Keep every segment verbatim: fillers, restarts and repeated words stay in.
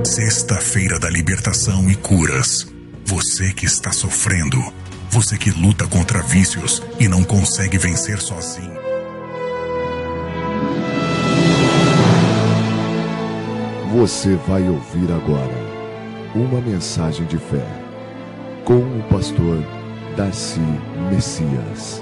Sexta-feira da libertação e curas. Você que está sofrendo, você que luta contra vícios e não consegue vencer sozinho. Você vai ouvir agora uma mensagem de fé com o pastor Darcy Messias.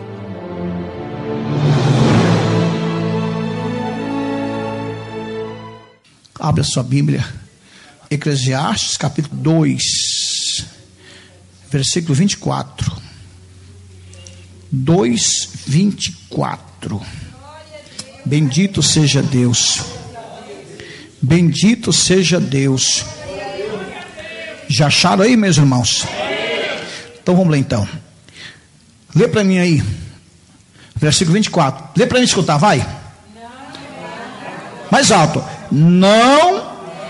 Abre a sua Bíblia, Eclesiastes capítulo dois, versículo vinte e quatro. dois, vinte e quatro. Bendito seja Deus. Bendito seja Deus. Já acharam aí, meus irmãos? Então vamos lá então. Lê para mim aí. Versículo vinte e quatro. Lê para mim escutar, vai. Mais alto. Não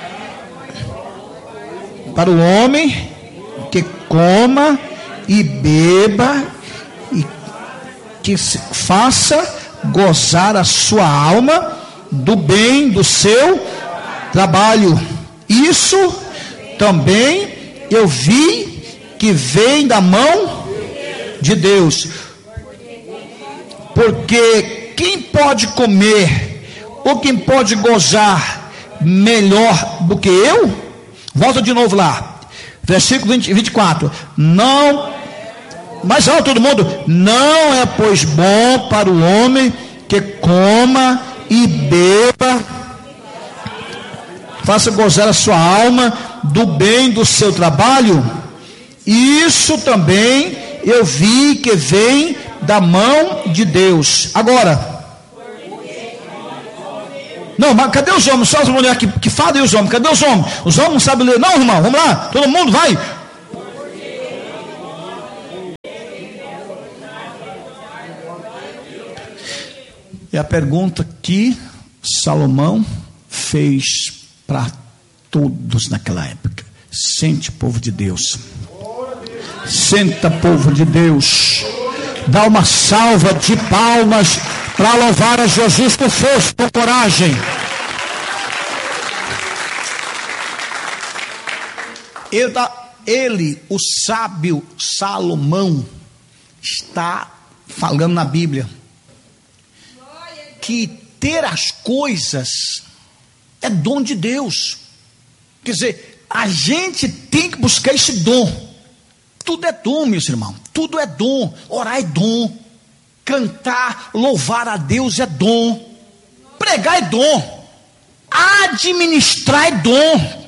para o homem que coma e beba e que faça gozar a sua alma do bem do seu trabalho. Isso também eu vi que vem da mão de Deus. Porque quem pode comer ou quem pode gozar melhor do que eu? Volta de novo lá, versículo vinte, vinte e quatro. Não, mais alto todo mundo. Não é pois bom para o homem que coma e beba, faça gozar a sua alma do bem do seu trabalho. Isso também eu vi que vem da mão de Deus. Agora, não, mas cadê os homens? Só as mulheres que, que falam e os homens. Cadê os homens? Os homens não sabem ler. Não, irmão, vamos lá. Todo mundo vai. É a pergunta que Salomão fez para todos naquela época. Sente, povo de Deus. Senta, povo de Deus. Dá uma salva de palmas para louvar a Jesus com força, com coragem. Ele, ele, o sábio Salomão, está falando na Bíblia que ter as coisas é dom de Deus. Quer dizer, a gente tem que buscar esse dom. Tudo é dom, meus irmãos. Tudo é dom. Orar é dom. Cantar, louvar a Deus é dom. Pregar é dom. Administrar é dom.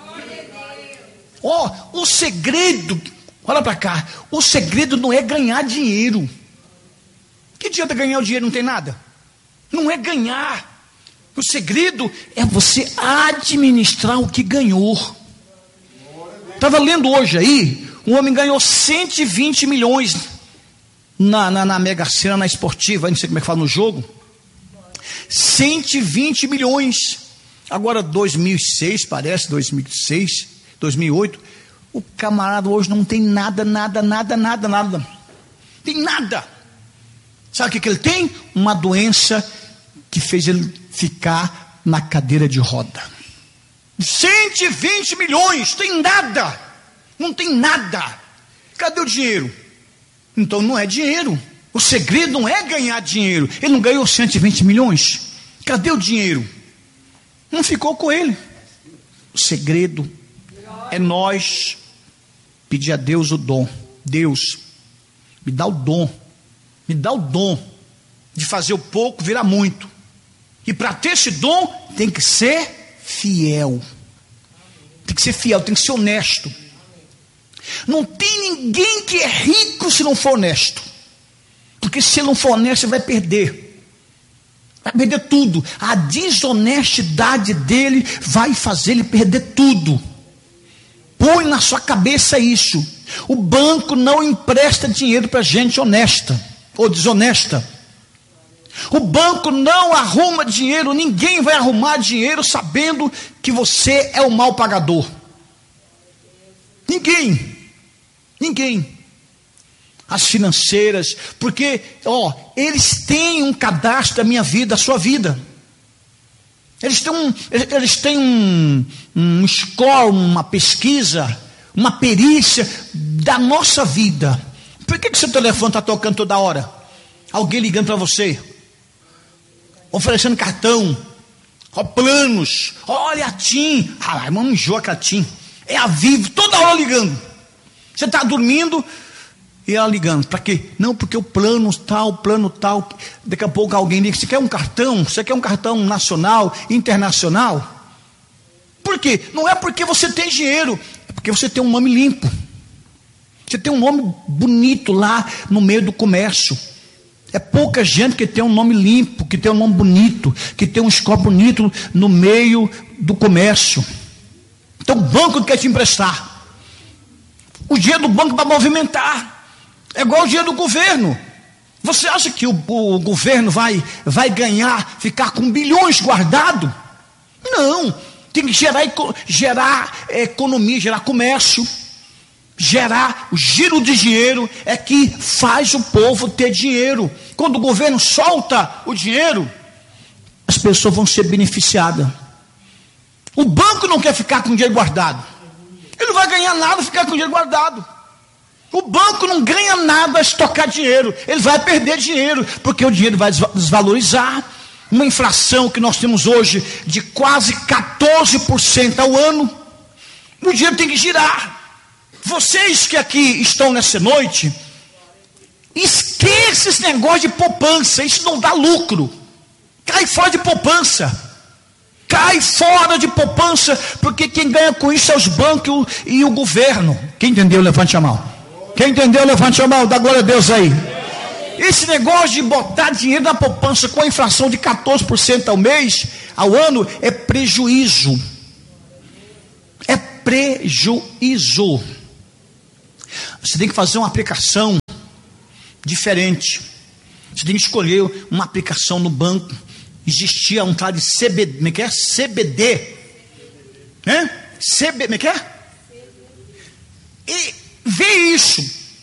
Ó, oh, o segredo, olha para cá. O segredo não é ganhar dinheiro. Que adianta ganhar o dinheiro, não tem nada? Não é ganhar. O segredo é você administrar o que ganhou. Estava lendo hoje aí, um homem ganhou cento e vinte milhões na, na, na Mega Sena, na esportiva, não sei como é que fala no jogo. cento e vinte milhões. Agora dois mil e seis, parece, dois mil e seis, dois mil e oito, o camarada hoje não tem nada, nada, nada, nada, nada. Tem nada. Sabe o que, que ele tem? Uma doença que fez ele ficar na cadeira de roda. cento e vinte milhões, tem nada. Não tem nada. Cadê o dinheiro? Então não é dinheiro. O segredo não é ganhar dinheiro. Ele não ganhou cento e vinte milhões. Cadê o dinheiro? Não ficou com ele. O segredo é nós pedir a Deus o dom. Deus, me dá o dom. Me dá o dom de fazer o pouco virar muito. E para ter esse dom, tem que ser fiel. Tem que ser fiel, tem que ser honesto. Não tem ninguém que é rico se não for honesto. Porque se ele não for honesto, ele vai perder. Vai perder tudo. A desonestidade dele vai fazer ele perder tudo. Põe na sua cabeça isso. O banco não empresta dinheiro para gente honesta ou desonesta. O banco não arruma dinheiro. Ninguém vai arrumar dinheiro sabendo que você é o mal pagador. Ninguém. Ninguém. As financeiras, porque, ó, eles têm um cadastro da minha vida, da sua vida. Eles têm um, eles têm um, um score, uma pesquisa, uma perícia da nossa vida. Por que, que seu telefone está tocando toda hora? Alguém ligando para você, oferecendo cartão, ó, planos, olha a TIM, ah, irmão, enjoa com a TIM, é a Vivo, toda hora ligando. Você está dormindo e ela ligando, para quê? Não, porque o plano tal, plano tal, daqui a pouco alguém liga, você quer um cartão? Você quer um cartão nacional, internacional? Por quê? Não é porque você tem dinheiro, é porque você tem um nome limpo, você tem um nome bonito lá no meio do comércio. É pouca gente que tem um nome limpo, que tem um nome bonito, que tem um score bonito no meio do comércio. Então o banco quer te emprestar. O dinheiro do banco vai movimentar. É igual o dinheiro do governo. Você acha que o, o governo vai, vai ganhar, ficar com bilhões guardado? Não. Tem que gerar, gerar economia, gerar comércio. Gerar o giro de dinheiro é que faz o povo ter dinheiro. Quando o governo solta o dinheiro, as pessoas vão ser beneficiadas. O banco não quer ficar com dinheiro guardado. Ele não vai ganhar nada ficar com dinheiro guardado. O banco não ganha nada a estocar dinheiro. Ele vai perder dinheiro, porque o dinheiro vai desvalorizar. Uma inflação que nós temos hoje de quase quatorze por cento ao ano. O dinheiro tem que girar. Vocês que aqui estão nessa noite, esqueça esse negócio de poupança, isso não dá lucro. Cai fora de poupança. Cai fora de poupança, porque quem ganha com isso é os bancos e o governo. Quem entendeu, levante a mão. Quem entendeu, levante a mão, dá glória a Deus aí. Esse negócio de botar dinheiro na poupança com a inflação de quatorze por cento ao mês, ao ano, é prejuízo. É prejuízo. Você tem que fazer uma aplicação diferente. Você tem que escolher uma aplicação no banco. Existia um tal de C B D, como é que é? C B D, né? C B, como é que é? E vê isso.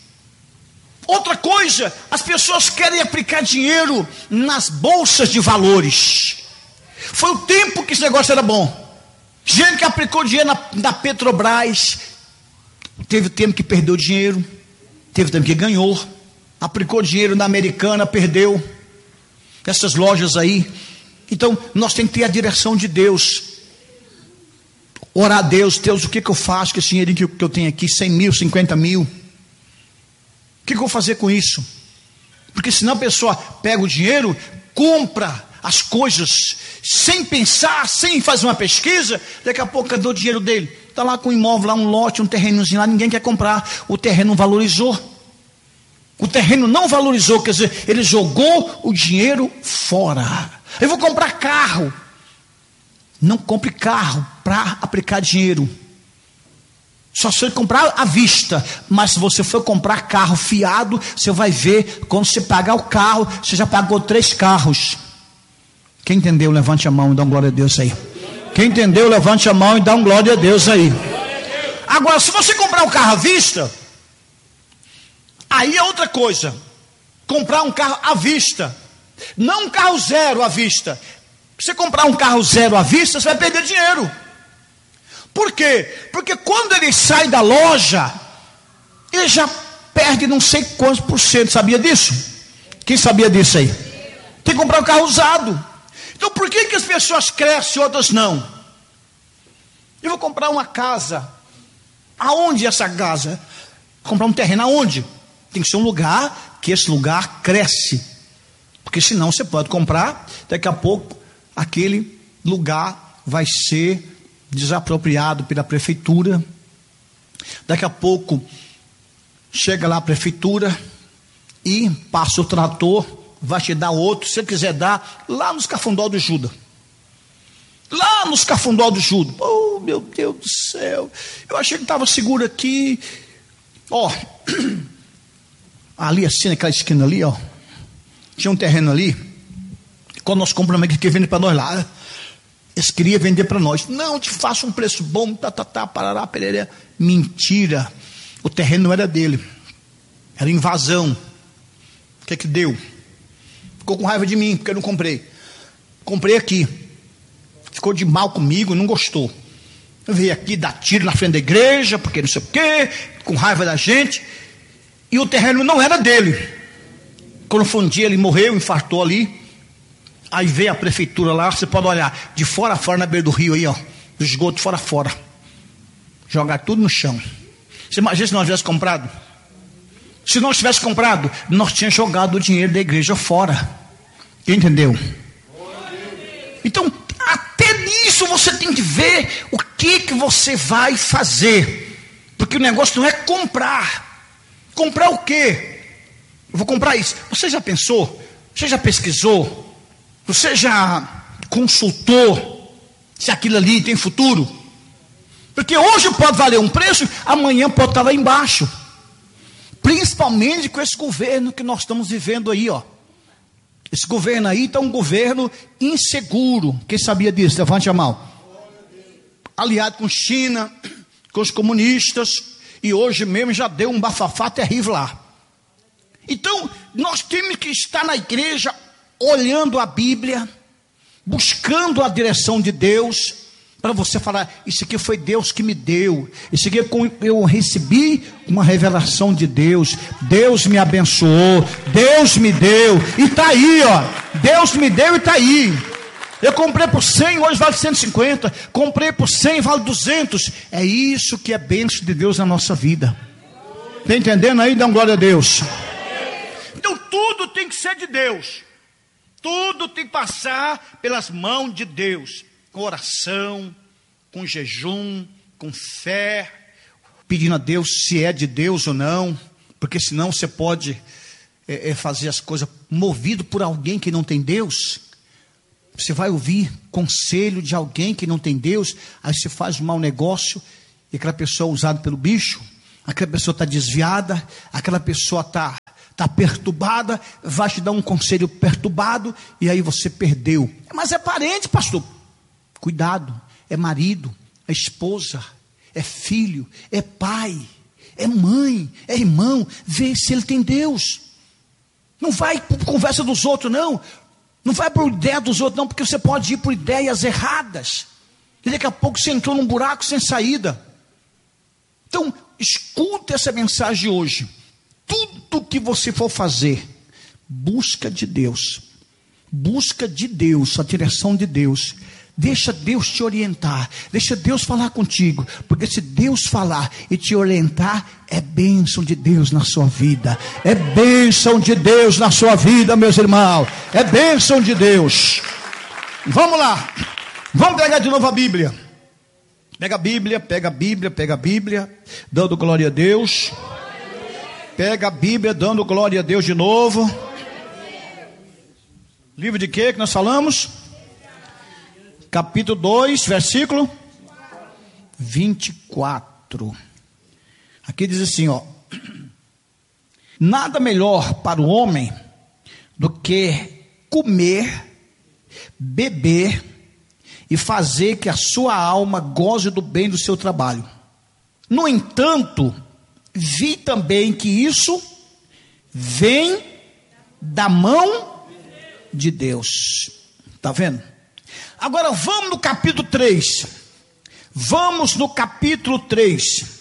Outra coisa, as pessoas querem aplicar dinheiro nas bolsas de valores. Foi o tempo que esse negócio era bom. Gente que aplicou dinheiro na, na Petrobras, teve tempo que perdeu dinheiro, teve tempo que ganhou, aplicou dinheiro na Americana, perdeu. Essas lojas aí. Então, nós temos que ter a direção de Deus. Orar a Deus, Deus, o que, que eu faço com esse dinheirinho que, que eu tenho aqui, cem mil, cinquenta mil? O que, que eu vou fazer com isso? Porque senão a pessoa pega o dinheiro, compra as coisas, sem pensar, sem fazer uma pesquisa, daqui a pouco cadê o dinheiro dele? Está lá com um imóvel, lá um lote, um terrenozinho lá, ninguém quer comprar, o terreno não valorizou. O terreno não valorizou, quer dizer, ele jogou o dinheiro fora. Eu vou comprar carro. Não compre carro para aplicar dinheiro. Só se você comprar à vista. Mas se você for comprar carro fiado, você vai ver, quando você pagar o carro, você já pagou três carros. Quem entendeu, levante a mão e dá um glória a Deus aí. Quem entendeu, levante a mão e dá um glória a Deus aí. Agora, se você comprar um carro à vista, aí é outra coisa. Comprar um carro à vista. Não um carro zero à vista. Se você comprar um carro zero à vista, você vai perder dinheiro. Por quê? Porque quando ele sai da loja, ele já perde não sei quantos por cento. Sabia disso? Quem sabia disso aí? Tem que comprar um carro usado. Então por que, que as pessoas crescem e outras não? Eu vou comprar uma casa. Aonde essa casa? Comprar um terreno aonde? Tem que ser um lugar que esse lugar cresce. Porque senão você pode comprar, daqui a pouco aquele lugar vai ser desapropriado pela prefeitura. Daqui a pouco chega lá a prefeitura e passa o trator, vai te dar outro, se você quiser dar, lá nos Cafundó do Judas. Lá nos Cafundó do Judas. Oh, meu Deus do céu. Eu achei que estava seguro aqui. Ó, ali assim, naquela esquina ali, ó. Tinha um terreno ali. Quando nós compramos, ele queria vender para nós lá. Eles queriam vender para nós. Não, te faço um preço bom, tá, tá, tá, parará, pereré. Mentira. O terreno não era dele. Era invasão. O que que deu? Ficou com raiva de mim, porque eu não comprei. Comprei aqui. ficou de mal comigo, não gostou. Veio aqui dar tiro na frente da igreja, porque não sei o quê, com raiva da gente. E o terreno não era dele. Quando foi um dia, ele morreu, infartou ali. Aí veio a prefeitura lá, você pode olhar, de fora a fora, na beira do rio aí, ó, do esgoto, fora a fora. Jogar tudo no chão. Você imagina se nós tivéssemos comprado? Se nós tivéssemos comprado, nós tínhamos jogado o dinheiro da igreja fora. Entendeu? Então, até nisso você tem que ver o que, que você vai fazer. Porque o negócio não é comprar. Comprar o quê? Eu vou comprar isso. Você já pensou? Você já pesquisou? Você já consultou se aquilo ali tem futuro? Porque hoje pode valer um preço, amanhã pode estar lá embaixo. Principalmente com esse governo que nós estamos vivendo aí, ó. Esse governo aí está um governo inseguro. Quem sabia disso? Levante a mão. Aliado com China, com os comunistas, e hoje mesmo já deu um bafafá terrível lá. Então, nós temos que estar na igreja, olhando a Bíblia, buscando a direção de Deus, para você falar, isso aqui foi Deus que me deu, isso aqui eu recebi uma revelação de Deus, Deus me abençoou, Deus me deu, e está aí, ó, Deus me deu e está aí. Eu comprei por cem, hoje vale cento e cinquenta, comprei por cem, vale duzentos, é isso que é bênção de Deus na nossa vida. Está entendendo aí? Dá uma glória a Deus. Então tudo tem que ser de Deus, tudo tem que passar pelas mãos de Deus, com oração, com jejum, com fé, pedindo a Deus se é de Deus ou não, porque senão você pode é, é, fazer as coisas movido por alguém que não tem Deus. Você vai ouvir conselho de alguém que não tem Deus, aí você faz um mau negócio, e aquela pessoa é usada pelo bicho, aquela pessoa está desviada, aquela pessoa está tá perturbada, vai te dar um conselho perturbado, e aí você perdeu. Mas é parente, pastor. Cuidado, é marido, é esposa, é filho, é pai, é mãe, é irmão. Vê se ele tem Deus. Não vai por conversa dos outros, não. Não vai por ideia dos outros, não, porque você pode ir por ideias erradas. E daqui a pouco você entrou num buraco sem saída. Então, escute essa mensagem hoje. Tudo que você for fazer, busca de Deus. Busca de Deus, a direção de Deus. Deixa Deus te orientar, deixa Deus falar contigo, porque se Deus falar e te orientar, é bênção de Deus na sua vida, é bênção de Deus na sua vida, meus irmãos, é bênção de Deus. Vamos lá, vamos pegar de novo a Bíblia, pega a Bíblia, pega a Bíblia, pega a Bíblia, dando glória a Deus, pega a Bíblia, dando glória a Deus de novo. Livro de quê que nós falamos? Capítulo dois, versículo vinte e quatro. Aqui diz assim, ó: nada melhor para o homem do que comer, beber e fazer que a sua alma goze do bem do seu trabalho. No entanto, vi também que isso vem da mão de Deus. Está vendo? Agora vamos no capítulo três. Vamos no capítulo três.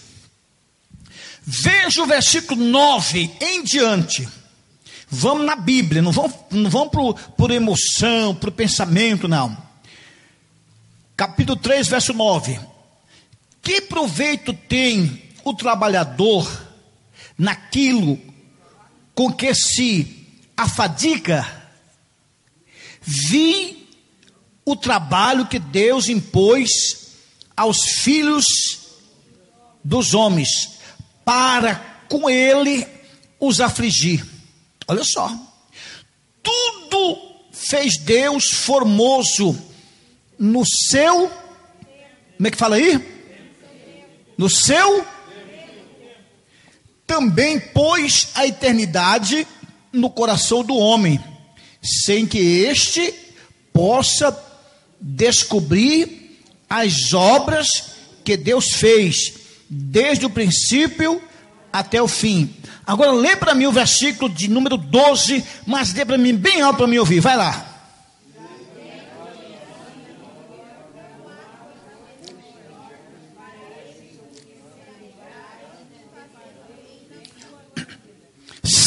Veja o versículo nove em diante. Vamos na Bíblia, não vamos, não vamos por, por emoção, por pensamento, não. Capítulo três, verso nove. Que proveito tem o trabalhador naquilo com que se afadiga? Vi o trabalho que Deus impôs aos filhos dos homens, para com ele os afligir. Olha só, tudo fez Deus formoso no seu, como é que fala aí? No seu, também pôs a eternidade no coração do homem, sem que este possa descobrir as obras que Deus fez desde o princípio até o fim. Agora lê para mim o versículo de número doze, mas lê para mim bem alto para mim ouvir, vai lá.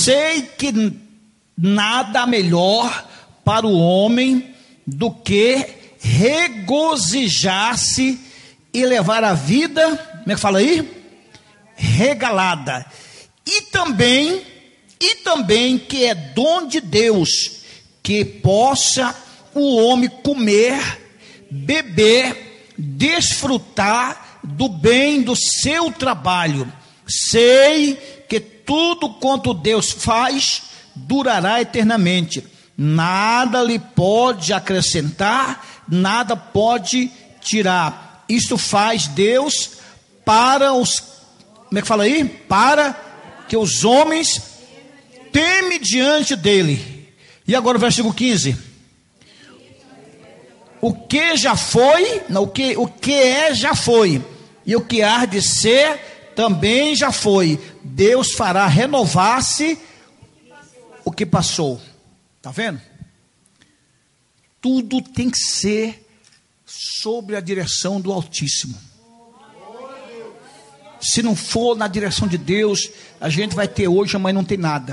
sei que nada melhor para o homem do que regozijar-se e levar a vida, como é que fala aí? Regalada. E também, e também que é dom de Deus, que possa o homem comer, beber, desfrutar do bem do seu trabalho. Sei que tudo quanto Deus faz durará eternamente. Nada lhe pode acrescentar, nada pode tirar. Isto faz Deus para os, como é que fala aí? Para que os homens temem diante dele. E agora o versículo quinze. O que já foi, não, o que, o que é já foi, e o que há de ser também já foi. Deus fará renovar-se o que passou. Está vendo? Tudo tem que ser sobre a direção do Altíssimo. Se não for na direção de Deus, a gente vai ter hoje, amanhã não tem nada.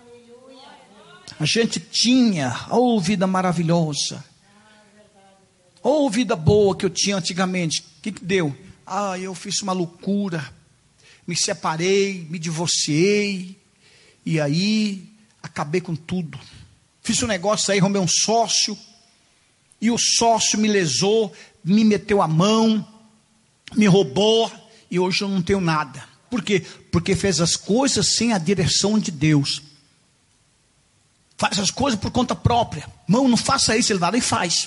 A gente tinha, oh vida maravilhosa, oh vida boa que eu tinha antigamente. O que que deu? Ah, eu fiz uma loucura, me separei, me divorciei, e aí acabei com tudo. Fiz um negócio aí, arrumei um sócio, e o sócio me lesou, me meteu a mão, me roubou, e hoje eu não tenho nada. Por quê? Porque fez as coisas sem a direção de Deus. Faz as coisas por conta própria. Irmão, não faça isso, ele vai lá e faz.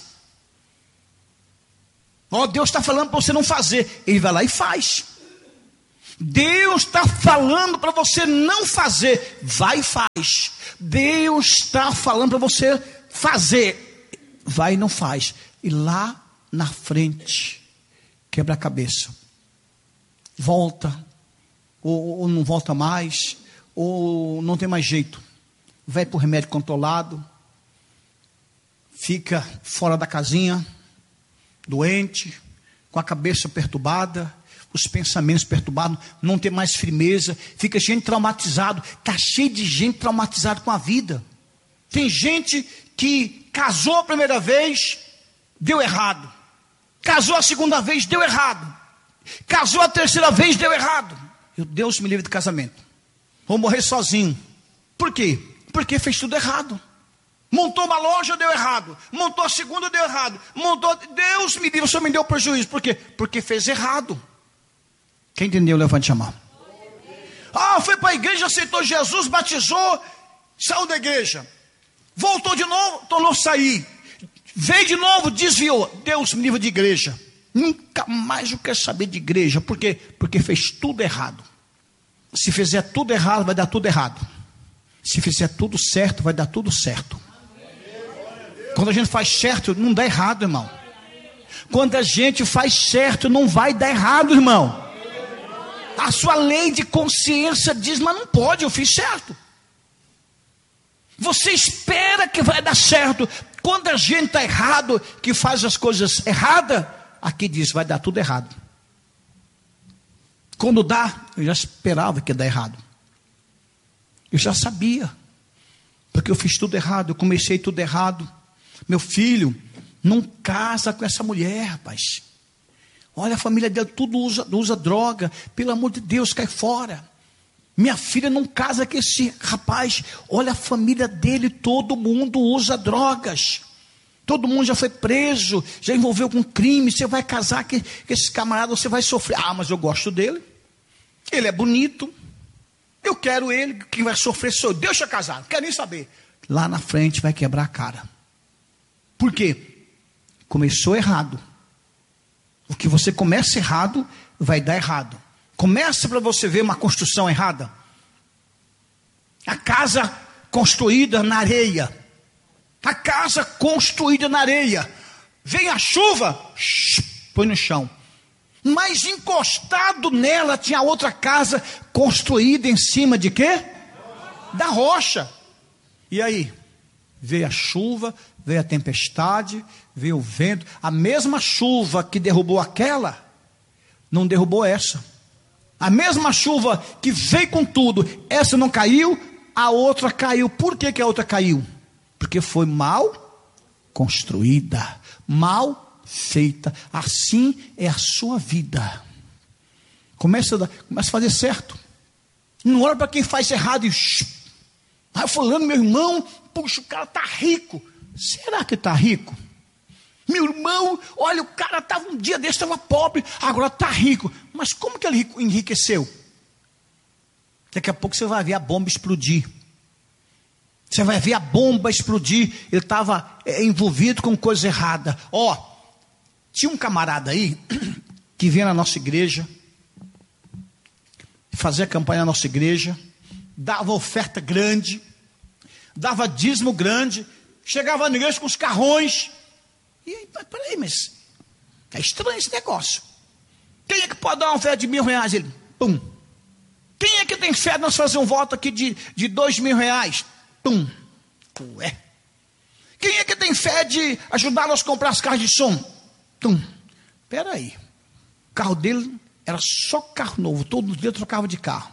Oh, Deus está falando para você não fazer, ele vai lá e faz. Deus está falando para você não fazer, vai e faz. Deus está falando para você fazer, vai e não faz. E lá na frente, quebra a cabeça. Volta, ou, ou não volta mais, ou não tem mais jeito. Vai para o remédio controlado, fica fora da casinha, doente, com a cabeça perturbada, os pensamentos perturbados, não tem mais firmeza, fica gente traumatizado, está cheio de gente traumatizada com a vida. Tem gente que casou a primeira vez, deu errado, casou a segunda vez, deu errado, casou a terceira vez, deu errado. Eu, Deus me livre do casamento, vou morrer sozinho. Por quê? Porque fez tudo errado. Montou uma loja, deu errado. Montou a segunda, deu errado. Montou, Deus me livre, o Senhor me deu prejuízo. Por quê? Porque fez errado. Quem entendeu, levante a mão. Ah, foi para a igreja, aceitou Jesus, batizou, saiu da igreja. Voltou de novo, tornou a sair. Veio de novo, desviou. Deus me livre de igreja. Nunca mais eu quero saber de igreja. Por quê? Porque fez tudo errado. Se fizer tudo errado, vai dar tudo errado. Se fizer tudo certo, vai dar tudo certo. Quando a gente faz certo, não dá errado, irmão. Quando a gente faz certo, não vai dar errado, irmão. A sua lei de consciência diz, mas não pode, eu fiz certo. Você espera que vai dar certo. Quando a gente está errado, que faz as coisas erradas, aqui diz, vai dar tudo errado. Quando dá, eu já esperava que ia dar errado. Eu já sabia, porque eu fiz tudo errado, eu comecei tudo errado. Meu filho, não casa com essa mulher, rapaz. Olha, a família dele tudo usa, usa droga, pelo amor de Deus, cai fora. Minha filha não casa com esse rapaz. Olha, a família dele, todo mundo usa drogas. Todo mundo já foi preso, já envolveu com crime. Você vai casar com, com esse camarada, você vai sofrer. Ah, mas eu gosto dele, ele é bonito. Eu quero ele, quem vai sofrer sou eu. Deixa eu casar, não quero nem saber. Lá na frente vai quebrar a cara. Por quê? Começou errado. O que você começa errado, vai dar errado. Começa para você ver uma construção errada. A casa construída na areia. A casa construída na areia. Vem a chuva, põe no chão. Mas encostado nela tinha outra casa construída em cima de quê? Da rocha. E aí? Veio a chuva, veio a tempestade, veio o vento. A mesma chuva que derrubou aquela, não derrubou essa. A mesma chuva que veio com tudo, essa não caiu, a outra caiu. Por que, que a outra caiu? Porque foi mal construída, mal feita. Assim é a sua vida. Começa a, começa a fazer certo. Não olha para quem faz errado e... Aí falando, meu irmão, puxa, o cara está rico. Será que está rico? Meu irmão, olha, o cara estava um dia desse, estava pobre, agora está rico. Mas como que ele enriqueceu? Daqui a pouco você vai ver a bomba explodir. Você vai ver a bomba explodir. Ele estava é, envolvido com coisa errada. Ó, tinha um camarada aí que vinha na nossa igreja, fazia campanha na nossa igreja, dava oferta grande, dava dízimo grande, chegava na igreja com os carrões. E aí, peraí, mas é estranho esse negócio. Quem é que pode dar uma oferta de mil reais? Ele, pum. Quem é que tem fé de nós fazer um voto aqui de, de dois mil reais? Pum. Ué. Quem é que tem fé de ajudar nós a comprar as carros de som? Pum. Peraí. O carro dele era só carro novo, todo dia trocava de carro.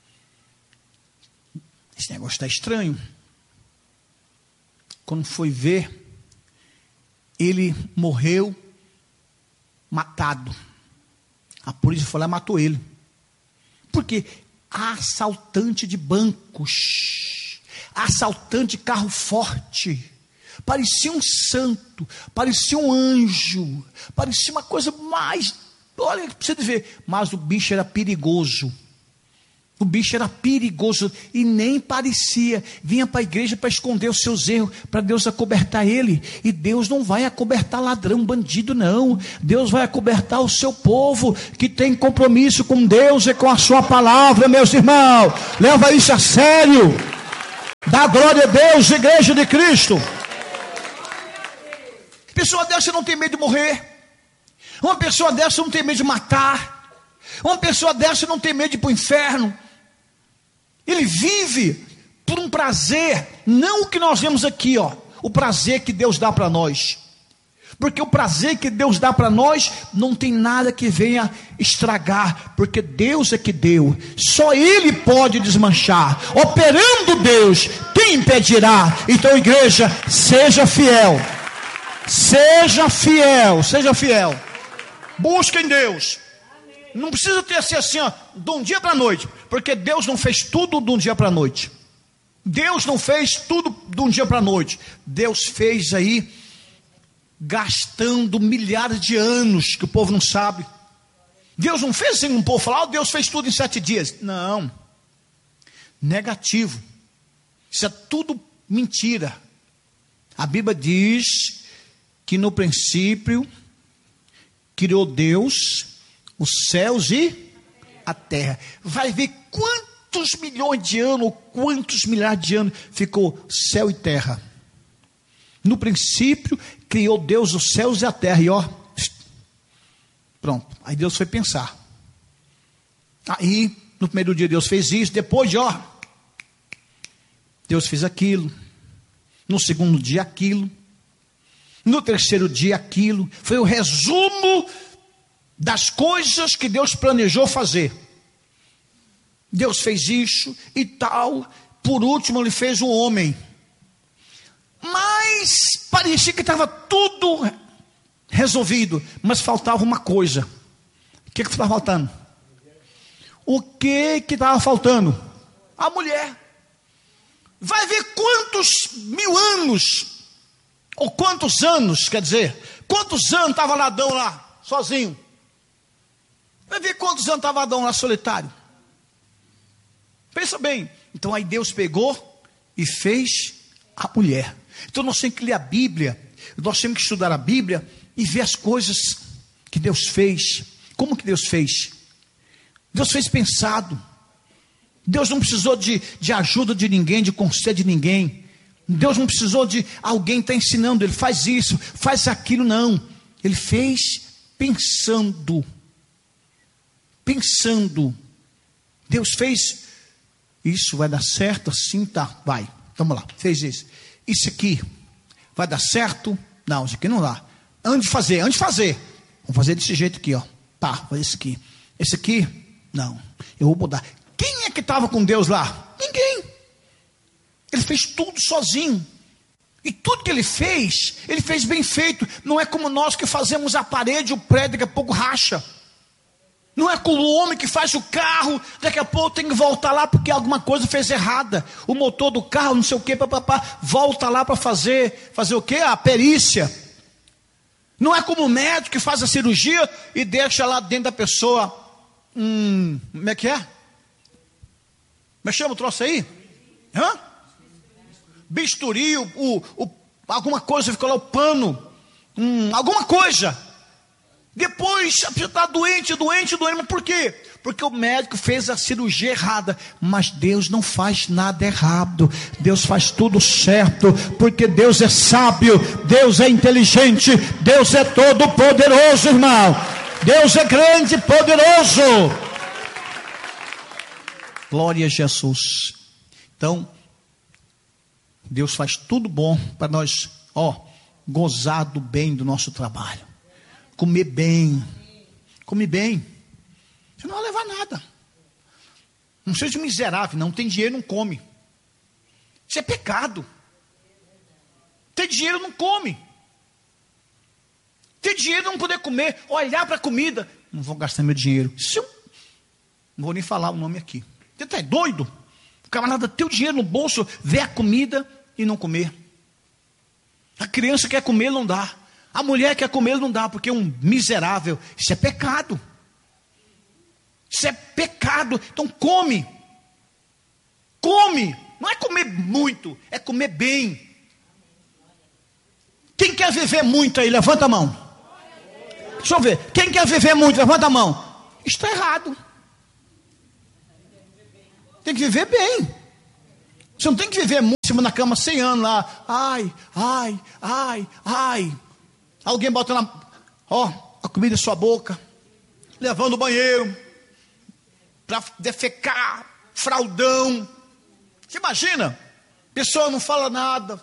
Esse negócio está estranho. Quando foi ver, ele morreu matado. A polícia foi lá e matou ele. Por quê? Assaltante de bancos, assaltante de carro forte, parecia um santo, parecia um anjo, parecia uma coisa mais, olha, precisa ver, mas o bicho era perigoso. O bicho era perigoso e nem parecia. Vinha para a igreja para esconder os seus erros, para Deus acobertar ele. E Deus não vai acobertar ladrão, bandido, não. Deus vai acobertar o seu povo que tem compromisso com Deus e com a sua palavra, meus irmãos. Leva isso a sério. Dá glória a Deus, igreja de Cristo. Pessoa dessa não tem medo de morrer. Uma pessoa dessa não tem medo de matar. Uma pessoa dessa não tem medo de ir para o inferno. Ele vive por um prazer, não o que nós vemos aqui, ó, o prazer que Deus dá para nós. Porque o prazer que Deus dá para nós não tem nada que venha estragar, porque Deus é que deu. Só Ele pode desmanchar. Operando Deus, quem impedirá? Então, igreja, seja fiel. Seja fiel, seja fiel. Busquem Deus. Não precisa ter ser assim, ó, de um dia para a noite, porque Deus não fez tudo de um dia para a noite. Deus não fez tudo de um dia para a noite. Deus fez aí, gastando milhares de anos, que o povo não sabe. Deus não fez assim, um povo falar, oh, Deus fez tudo em sete dias. Não, negativo. Isso é tudo mentira. A Bíblia diz que no princípio criou Deus os céus e a terra. Vai ver quantos milhões de anos, quantos milhares de anos ficou céu e terra. No princípio, criou Deus os céus e a terra. E ó, pronto. Aí Deus foi pensar. Aí, no primeiro dia Deus fez isso. Depois, ó, Deus fez aquilo. No segundo dia aquilo. No terceiro dia aquilo. Foi o resumo das coisas que Deus planejou fazer. Deus fez isso e tal. Por último, Ele fez o homem. Mas parecia que estava tudo resolvido. Mas faltava uma coisa. O que que estava faltando? O que que estava faltando? A mulher. Vai ver quantos mil anos, ou quantos anos, quer dizer, quantos anos estava Adão lá, sozinho. Vai ver quantos anos estava Adão lá solitário. Pensa bem. Então aí Deus pegou e fez a mulher. Então nós temos que ler a Bíblia, nós temos que estudar a Bíblia e ver as coisas que Deus fez. Como que Deus fez? Deus fez pensado. Deus não precisou de, de ajuda de ninguém, de conselho de ninguém. Deus não precisou de alguém estar ensinando Ele, faz isso, faz aquilo, não. Ele fez pensando. Pensando. Deus fez, isso vai dar certo, assim, tá, vai, vamos lá, fez isso. Isso aqui, vai dar certo? Não, isso aqui não dá. Antes de fazer, antes de fazer, vamos fazer desse jeito aqui, ó, pá, fazer isso aqui. Esse aqui, não, eu vou mudar. Quem é que estava com Deus lá? Ninguém. Ele fez tudo sozinho. E tudo que ele fez, ele fez bem feito. Não é como nós que fazemos a parede, o prédio, daqui a pouco racha. Não é como o homem que faz o carro, daqui a pouco tem que voltar lá porque alguma coisa fez errada. O motor do carro, não sei o que, papapá, volta lá para fazer, fazer o que? A perícia. Não é como o médico que faz a cirurgia e deixa lá dentro da pessoa, hum, como é que é? Como é que chama o troço aí? Hã? Bisturi, o, o, o, alguma coisa, ficou lá o pano, hum, alguma coisa. Depois a pessoa está doente, doente, doente, mas por quê? Porque o médico fez a cirurgia errada, mas Deus não faz nada errado, Deus faz tudo certo, porque Deus é sábio, Deus é inteligente, Deus é todo poderoso, irmão, Deus é grande e poderoso. Glória a Jesus. Então, Deus faz tudo bom para nós, ó, gozar do bem do nosso trabalho, comer bem, comer bem, você não vai levar nada, não seja miserável, não tem dinheiro, não come, isso é pecado, ter dinheiro não come, ter dinheiro não poder comer, olhar para a comida, não vou gastar meu dinheiro, eu, não vou nem falar o nome aqui, você está doido? O camarada ter o dinheiro no bolso, ver a comida e não comer. A criança quer comer, não dá. A mulher quer comer, não dá, porque é um miserável. Isso é pecado. Isso é pecado. Então come. Come. Não é comer muito, é comer bem. Quem quer viver muito aí, levanta a mão. Deixa eu ver. Quem quer viver muito, levanta a mão. Está errado. Tem que viver bem. Você não tem que viver muito em cima da cama cem anos lá. Ai, ai, ai, ai. Alguém bota na, ó, a comida em sua boca, levando o banheiro, para defecar, fraldão. Você imagina? A pessoa não fala nada.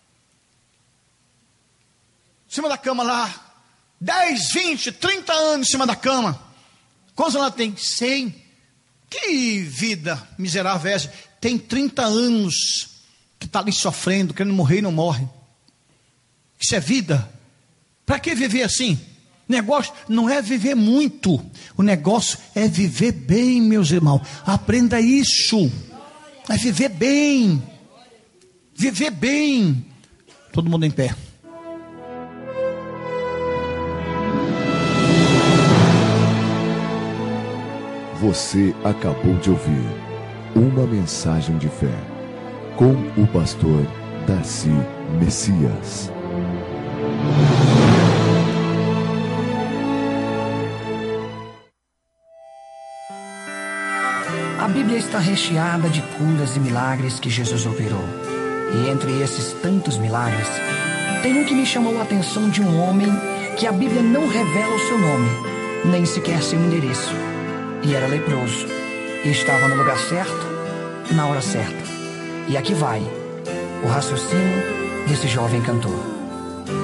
Em cima da cama lá, dez, vinte, trinta anos em cima da cama. Quantos ela tem? cem. Que vida miserável é essa? Tem trinta anos que está ali sofrendo, querendo morrer e não morre. Isso é vida? Para que viver assim? O negócio não é viver muito, o negócio é viver bem, meus irmãos. Aprenda isso. É viver bem. Viver bem. Todo mundo em pé. Você acabou de ouvir uma mensagem de fé com o pastor Darcy Messias. A Bíblia está recheada de curas e milagres que Jesus operou. E entre esses tantos milagres, tem um que me chamou a atenção de um homem que a Bíblia não revela o seu nome, nem sequer seu endereço. E era leproso. E estava no lugar certo, na hora certa. E aqui vai o raciocínio desse jovem cantor.